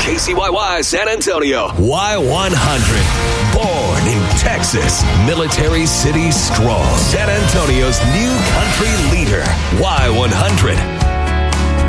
KCYY San Antonio. Y100. Born in Texas. Military City strong. San Antonio's new country leader. Y100.